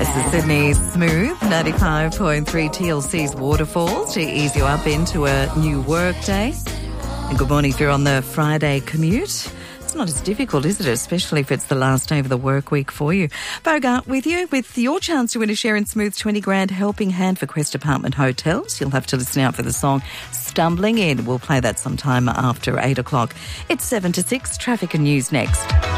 is Sydney's Smooth 95.3 TLC's Waterfalls to ease you up into a new work day. And good morning if you're on the Friday commute. It's not as difficult, is it? Especially if it's the last day of the work week for you. Bogart with you, with your chance to win a share in Smooth's 20 grand helping hand for Quest Apartment Hotels. You'll have to listen out for the song Stumbling In. We'll play that sometime after 8 o'clock. It's 7 to 6. Traffic and news next.